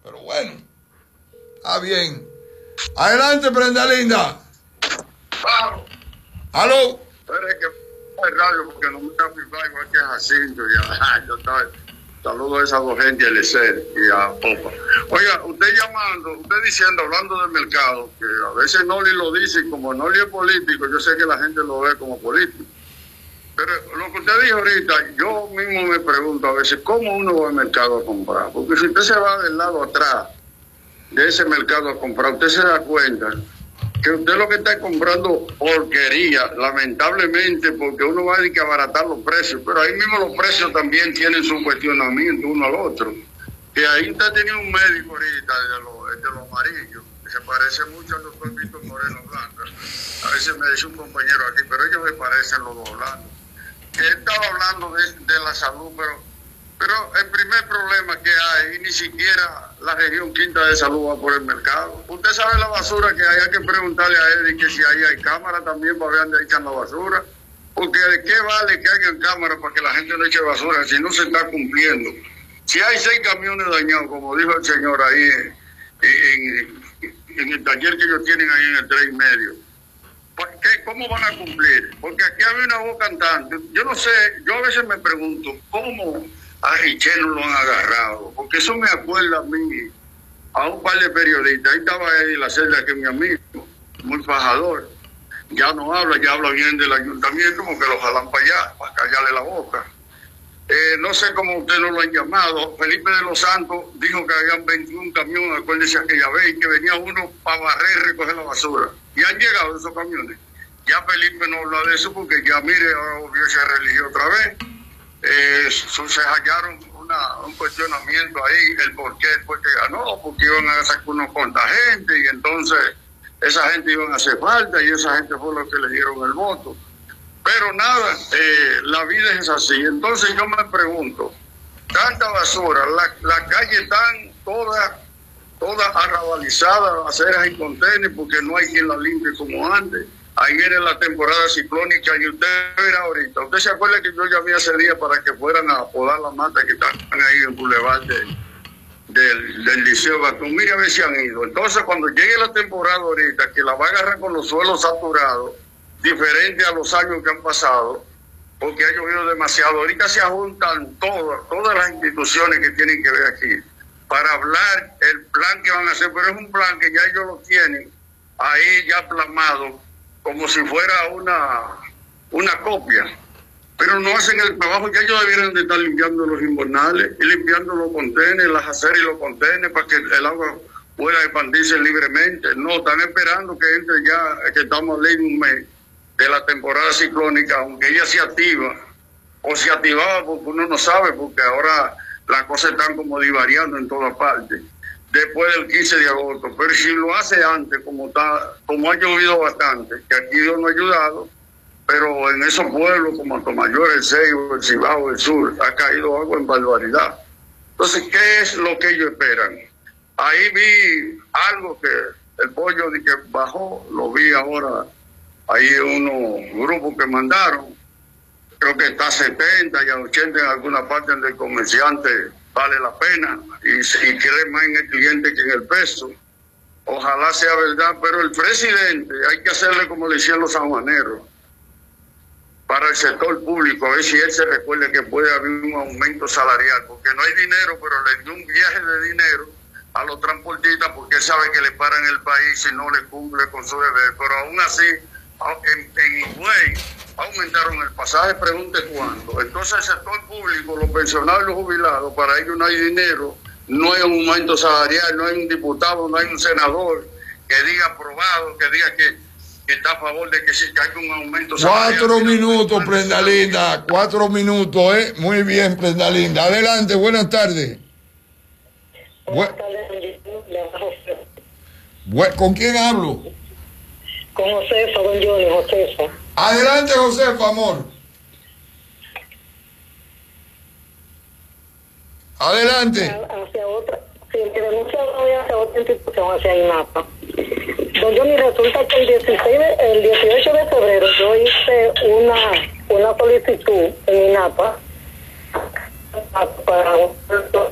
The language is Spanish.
Pero bueno, está bien. Adelante, prenda linda. Claro. ¿Aló? Pero es que es radio porque no me está fijando igual que Jacinto y yo estaba. Saludo a esas dos gente, a Eliezer y a Popa. Oiga, usted llamando, usted diciendo, hablando del mercado, que a veces Noli lo dice, y como Noli es político, yo sé que la gente lo ve como político. Pero lo que usted dijo ahorita, yo mismo me pregunto a veces, ¿cómo uno va al mercado a comprar? Porque si usted se va del lado atrás de ese mercado a comprar, usted se da cuenta que usted lo que está comprando porquería, lamentablemente, porque uno va a decir que abaratar los precios, pero ahí mismo los precios también tienen su cuestionamiento uno al otro. Que ahí usted tenía un médico ahorita de los amarillos, que se parece mucho al doctor Víctor Moreno Blanco. A veces me dice un compañero aquí, pero ellos me parecen los dos blancos. Que él estaba hablando de la salud, pero el primer problema que hay, ni siquiera la región quinta de salud va por el mercado. Usted sabe la basura que hay que preguntarle a él y que si ahí hay cámara también para ver dónde echan la basura. Porque ¿de qué vale que hayan cámara para que la gente no eche basura si no se está cumpliendo? Si hay 6 camiones dañados, como dijo el señor ahí en el taller que ellos tienen ahí en el 3,5, ¿cómo van a cumplir? Porque aquí había una voz cantante. Yo no sé, yo a veces me pregunto, ¿cómo a Richel no lo han agarrado? Porque eso me acuerda a mí, a un par de periodistas. Ahí estaba Eddie La Celda, que es mi amigo, muy fajador. Ya no habla, ya habla bien del ayuntamiento, como que lo jalan para allá, para callarle la boca. No sé cómo usted no lo han llamado. Felipe de los Santos dijo que habían 21 camiones, acuérdese aquella vez, y que venía uno para barrer y recoger la basura. Y han llegado esos camiones. Ya Felipe no habla de eso porque ya, mire, ahora volvió esa religión otra vez. Se hallaron un cuestionamiento ahí, el por qué fue que ganó, porque iban a sacar unos cuantas gente y entonces esa gente iban a hacer falta y esa gente fue los que le dieron el voto. Pero nada, la vida es así. Entonces yo me pregunto, tanta basura, la calle están todas arrabalizadas, aceras y contenedores, porque no hay quien la limpie como antes. Ahí viene la temporada ciclónica y usted verá ahorita. Usted se acuerda que yo llamé hace días para que fueran a podar las matas que están ahí en el Boulevard del Liceo Gatún. Mire a ver si han ido. Entonces cuando llegue la temporada ahorita, que la va a agarrar con los suelos saturados, diferente a los años que han pasado, porque ha llovido demasiado. Ahorita se juntan todas las instituciones que tienen que ver aquí para hablar el plan que van a hacer, pero es un plan que ya ellos lo tienen ahí ya plasmado, como si fuera una copia, pero no hacen el trabajo. Ya ellos debieran de estar limpiando los invernales y limpiando los contenedores, las aceras y los contenedores para que el agua pueda expandirse libremente. No, están esperando que entre ya, que estamos a ley de un mes de la temporada ciclónica, aunque ella se activa, o se activaba porque uno no sabe, porque ahora las cosas están como divariando en todas partes, después del 15 de agosto, pero si lo hace antes, como ha llovido bastante, que aquí Dios no ha ayudado, pero en esos pueblos como Atomayor, el Ceibo, el Cibao, el Sur, ha caído agua en barbaridad. Entonces, ¿qué es lo que ellos esperan? Ahí vi algo que el pollo de que bajó, lo vi ahora, ahí unos grupos que mandaron, creo que está a 70 y a 80 en alguna parte donde el comerciante vale la pena y cree más en el cliente que en el peso. Ojalá sea verdad, pero el presidente hay que hacerle como le decían los sanjuaneros para el sector público, a ver si él se recuerda que puede haber un aumento salarial, porque no hay dinero, pero le dio un viaje de dinero a los transportistas porque él sabe que le paran el país si no le cumple con su deber, pero aún así en Higüey aumentaron el pasaje, pregunte cuánto. Entonces el sector público, los pensionados y los jubilados, para ellos no hay dinero, no hay un aumento salarial, no hay un diputado, no hay un senador que diga aprobado, que diga que está a favor de que se caiga un aumento salarial. 4 minutos, prenda linda, 4 minutos, muy bien, prenda linda. Adelante, buenas tardes. Buenas tardes. ¿Con quién hablo? Con Josefa, don Johnny, Josefa. Adelante, Josefa, amor. Adelante. Hacia otra, sí, que denuncia hacia otra institución, hacia INAPA. Don Johnny, resulta que el 18 de febrero yo hice una solicitud en INAPA para un